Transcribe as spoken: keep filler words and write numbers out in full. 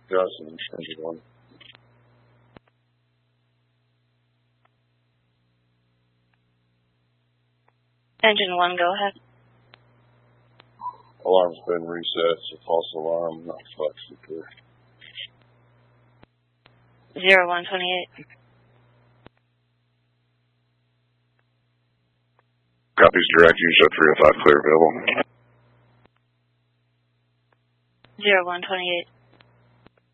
Johnson, engine one. Engine one, go ahead. Alarm's been reset. It's a false alarm, not flex secure. Zero one twenty-eight. Copies direct, use at three oh five, clear available. Zero one twenty-eight.